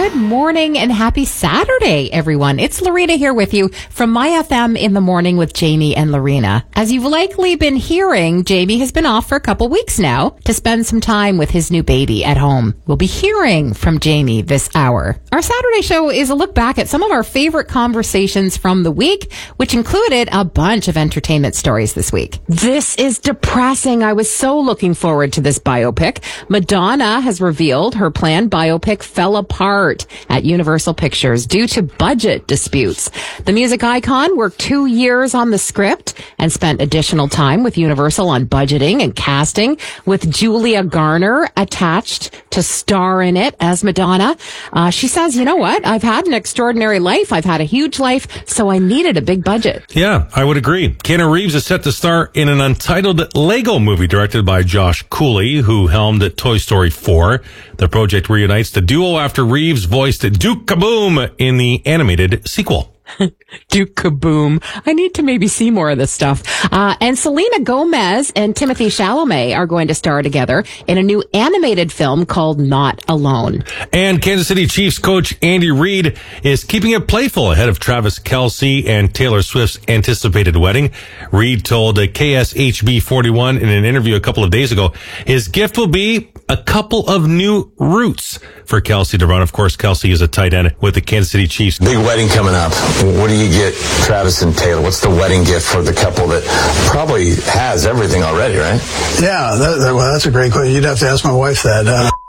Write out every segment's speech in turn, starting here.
Good morning and happy Saturday, everyone. It's Lorena here with you from My FM in the morning with Jamie and Lorena. As you've likely been hearing, Jamie has been off for a couple weeks now to spend some time with his new baby at home. We'll be hearing from Jamie this hour. Our Saturday show is a look back at some of our favorite conversations from the week, which included a bunch of entertainment stories this week. This is depressing. I was so looking forward to this biopic. Madonna has revealed her planned biopic fell apart at Universal Pictures due to budget disputes. The music icon worked 2 years on the script and spent additional time with Universal on budgeting and casting, with Julia Garner attached to star in it as Madonna. She says, you know what? I've had an extraordinary life. I've had a huge life, so I needed a big budget. Yeah, I would agree. Keanu Reeves is set to star in an untitled Lego movie directed by Josh Cooley, who helmed Toy Story 4. The project reunites the duo after Reeves voiced Duke Kaboom in the animated sequel. Duke Kaboom. I need to maybe see more of this stuff. And Selena Gomez and Timothée Chalamet are going to star together in a new animated film called Not Alone. And Kansas City Chiefs coach Andy Reid is keeping it playful ahead of Travis Kelce and Taylor Swift's anticipated wedding. Reid told KSHB 41 in an interview a couple of days ago, his gift will be a couple of new roots for Kelce to run. Of course, Kelce is a tight end with the Kansas City Chiefs. Big wedding coming up. What do you get Travis and Taylor? What's the wedding gift for the couple that probably has everything already, right? Yeah, well, that's a great question. You'd have to ask my wife that.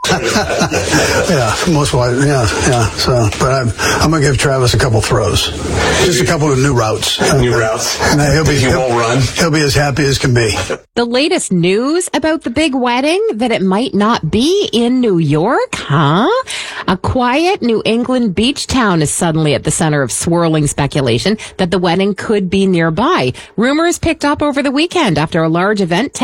Yeah, most wives, yeah. So, but I'm gonna give Travis a couple throws, just a couple of new routes. New routes. And he won't run. He'll be as happy as can be. The latest news about the big wedding, that it might not be in New York, huh? A quiet New England beach town is suddenly at the center of swirling speculation that the wedding could be nearby. Rumors picked up over the weekend after a large event